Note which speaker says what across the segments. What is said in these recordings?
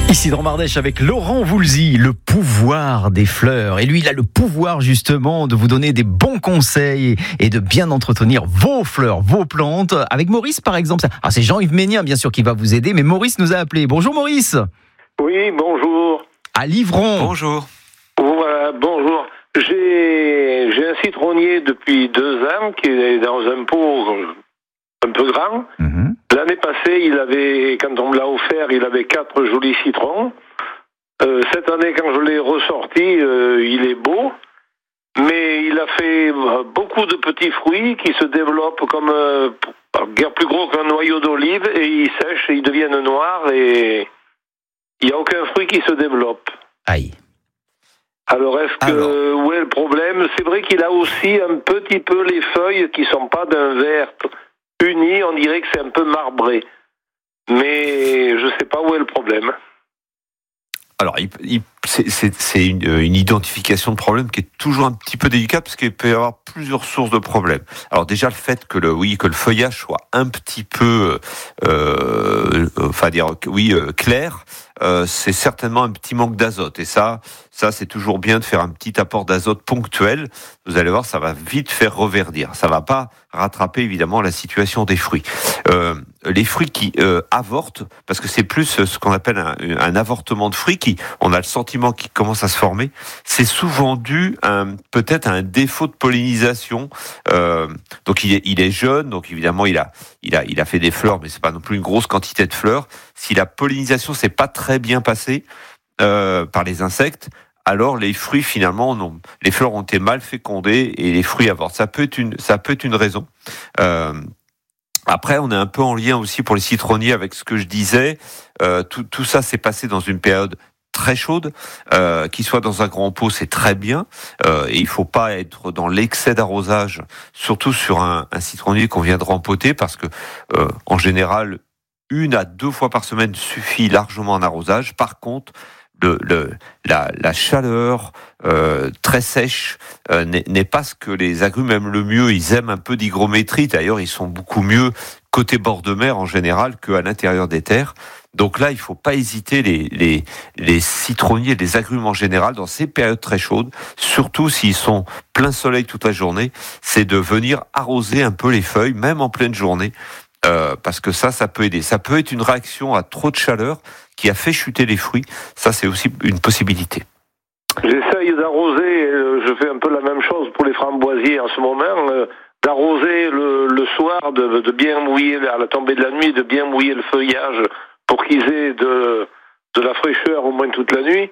Speaker 1: Ici dans Mardèche avec Laurent Voulzy, le pouvoir des fleurs. Et lui, il a le pouvoir justement de vous donner des bons conseils et de bien entretenir vos fleurs, vos plantes. Avec Maurice par exemple. Alors c'est Jean-Yves Ménien bien sûr qui va vous aider, mais Maurice nous a appelé. Bonjour Maurice.
Speaker 2: Oui, bonjour.
Speaker 1: À Livron.
Speaker 3: Bonjour.
Speaker 2: Voilà, bonjour. J'ai un citronnier depuis 2 ans qui est dans un pot un peu grand. L'année passée, quand on me l'a offert, il avait 4 jolis citrons. Cette année, quand je l'ai ressorti, il est beau, mais il a fait beaucoup de petits fruits qui se développent comme guère plus gros qu'un noyau d'olive, et ils sèchent, et ils deviennent noirs, et il n'y a aucun fruit qui se développe.
Speaker 1: Aïe.
Speaker 2: Alors, où est le problème ? C'est vrai qu'il a aussi un petit peu les feuilles qui sont pas d'un vert uni, on dirait que c'est un peu marbré. Mais je sais pas où est le problème.
Speaker 3: Alors, c'est une identification de problème qui est toujours un petit peu délicate parce qu'il peut y avoir plusieurs sources de problèmes. Alors déjà, le fait que le feuillage soit un petit peu, clair, c'est certainement un petit manque d'azote. Et ça c'est toujours bien de faire un petit apport d'azote ponctuel. Vous allez voir, ça va vite faire reverdir. Ça va pas rattraper évidemment la situation des fruits. Les fruits qui avortent, parce que c'est plus ce qu'on appelle un avortement de fruits, on a le sentiment qu'il commence à se former, c'est souvent dû peut-être à un défaut de pollinisation. Donc il est jeune, donc évidemment il a fait des fleurs, mais c'est pas non plus une grosse quantité de fleurs. Si la pollinisation s'est pas très bien passée par les insectes, alors les fruits finalement les fleurs ont été mal fécondées et les fruits avortent. Ça peut être une raison. Après, on est un peu en lien aussi pour les citronniers avec ce que je disais. Tout ça s'est passé dans une période très chaude. Qu'il soit dans un grand pot, c'est très bien. Et il faut pas être dans l'excès d'arrosage, surtout sur un citronnier qu'on vient de rempoter, parce que en général, 1 à 2 fois par semaine suffit largement en arrosage. Par contre, la chaleur très sèche n'est pas ce que les agrumes aiment le mieux. Ils aiment un peu d'hygrométrie. D'ailleurs, ils sont beaucoup mieux côté bord de mer en général qu'à l'intérieur des terres. Donc là, il faut pas hésiter, les citronniers, les agrumes en général, dans ces périodes très chaudes, surtout s'ils sont plein soleil toute la journée, c'est de venir arroser un peu les feuilles, même en pleine journée. Parce que ça peut aider. Ça peut être une réaction à trop de chaleur qui a fait chuter les fruits. Ça, c'est aussi une possibilité.
Speaker 2: J'essaye d'arroser, je fais un peu la même chose pour les framboisiers en ce moment, d'arroser le soir, de bien mouiller à la tombée de la nuit, de bien mouiller le feuillage pour qu'ils aient de la fraîcheur au moins toute la nuit.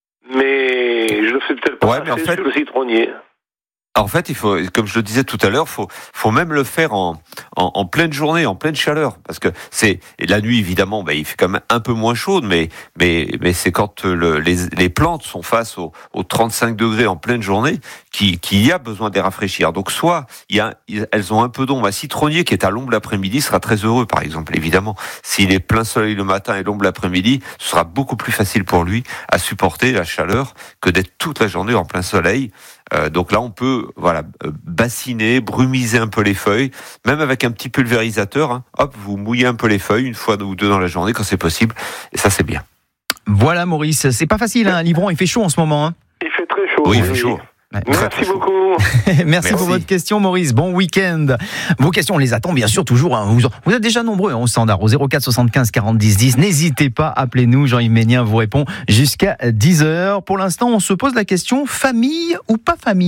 Speaker 2: Mais je le fais peut-être pas assez sur le citronnier.
Speaker 3: En fait, il faut, comme je le disais tout à l'heure, faut même le faire en pleine journée, en pleine chaleur, parce que c'est la nuit évidemment, il fait quand même un peu moins chaud, mais c'est quand les plantes sont face aux 35 degrés en pleine journée qu'il y a besoin de les rafraîchir. Donc soit elles ont un peu d'ombre. Un citronnier qui est à l'ombre l'après-midi sera très heureux, par exemple. Évidemment, s'il est plein soleil le matin et l'ombre l'après-midi, ce sera beaucoup plus facile pour lui à supporter la chaleur que d'être toute la journée en plein soleil. Donc là, on peut bassiner, brumiser un peu les feuilles, même avec un petit pulvérisateur. Hop, vous mouillez un peu les feuilles 1 fois ou 2 dans la journée quand c'est possible. Et ça, c'est bien.
Speaker 1: Voilà Maurice, c'est pas facile, à Livron, il fait chaud en ce moment.
Speaker 2: Il fait très chaud.
Speaker 3: Oui, il fait chaud.
Speaker 1: Ouais.
Speaker 2: Merci beaucoup.
Speaker 1: Merci pour votre question Maurice, bon week-end. Vos questions on les attend bien sûr toujours, vous êtes déjà nombreux au standard au 04 75 40 10 10, n'hésitez pas, appelez-nous, Jean-Yves Ménien vous répond jusqu'à 10h. Pour l'instant on se pose la question, famille ou pas famille ?